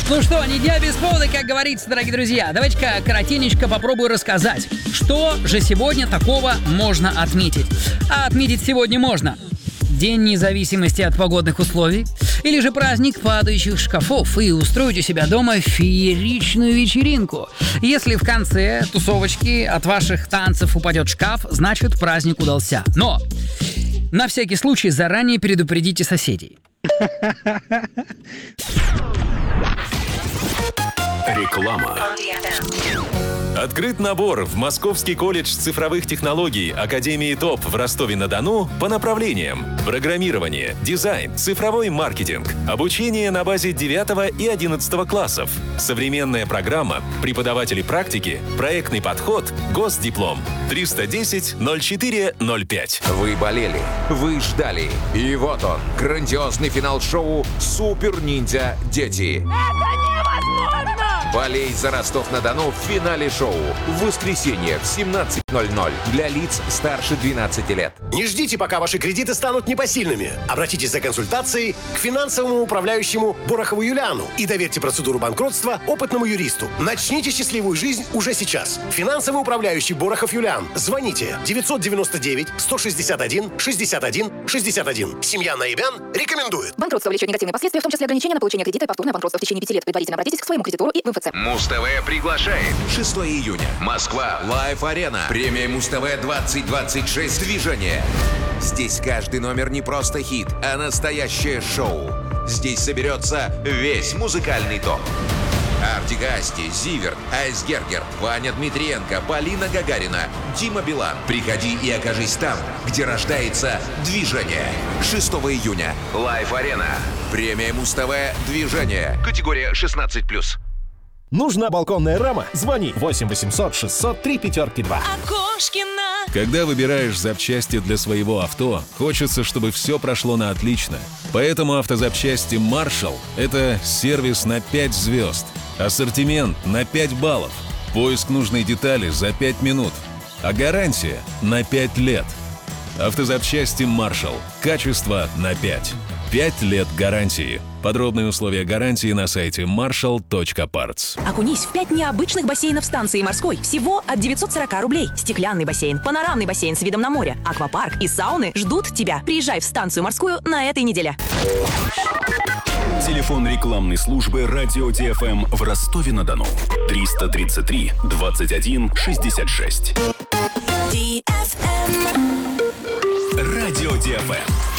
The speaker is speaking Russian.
Ну что, ни дня без повода, как говорится, дорогие друзья. Давайте-ка коротенечко попробую рассказать, что же сегодня такого можно отметить. А отметить сегодня можно День независимости от погодных условий, или же праздник падающих шкафов, и устроить у себя дома фееричную вечеринку. Если в конце тусовочки от ваших танцев упадет шкаф, значит праздник удался. Но на всякий случай заранее предупредите соседей. Реклама. Открыт набор в Московский колледж цифровых технологий Академии ТОП в Ростове-на-Дону по направлениям: программирование, дизайн, цифровой маркетинг, обучение на базе 9 и 11 классов, современная программа, преподаватели практики, проектный подход, госдиплом. 310-04-05. Вы болели, вы ждали. И вот он, грандиозный финал шоу «Супер Ниндзя Дети». Это невозможно! Болей за Ростов-на-Дону в финале шоу. В воскресенье в 17:00 для лиц старше 12 лет. Не ждите, пока ваши кредиты станут непосильными. Обратитесь за консультацией к финансовому управляющему Борохову Юлиану и доверьте процедуру банкротства опытному юристу. Начните счастливую жизнь уже сейчас. Финансовый управляющий Борохов Юлиан. Звоните 999-161-61-61. Семья Наибян рекомендует. Банкротство влечет негативные последствия, в том числе ограничения на получение кредита и повторное банкротство в течение 5 лет. Предварительно обратитесь к своему кредитору и в МФЦ. Муз-ТВ приглашает. 6 июня. Москва. Лайв-арена. Премия Муз-ТВ 2026. Движение. Здесь каждый номер не просто хит, а настоящее шоу. Здесь соберется весь музыкальный топ. Артик Асти, Зиверт, Айсгергер, Ваня Дмитриенко, Полина Гагарина, Дима Билан. Приходи и окажись там, где рождается движение. 6 июня. Лайв-арена. Премия Муз-ТВ «Движение». Категория 16+. Нужна балконная рама? Звони 8 800 603 5-2. Окошкина. Когда выбираешь запчасти для своего авто, хочется, чтобы все прошло на отлично. Поэтому автозапчасти Marshall — это сервис на 5 звезд, ассортимент на 5 баллов, поиск нужной детали за 5 минут, а гарантия на 5 лет. Автозапчасти Marshall. Качество на 5. 5 лет гарантии. Подробные условия гарантии на сайте marshall.parts. Окунись в 5 необычных бассейнов станции морской. Всего от 940 рублей. Стеклянный бассейн, панорамный бассейн с видом на море, аквапарк и сауны ждут тебя. Приезжай в станцию морскую на этой неделе. Телефон рекламной службы «Радио ТФМ» в Ростове-на-Дону. 333 21 66. DFM. «Радио ТФМ».